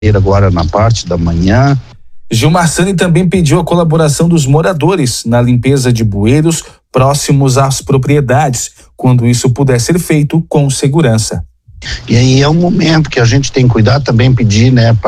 agora na parte da manhã. Gilmar Sani também pediu a colaboração dos moradores na limpeza de bueiros próximos às propriedades, quando isso puder ser feito com segurança. E aí é um momento que a gente tem que cuidar, também pedir, né,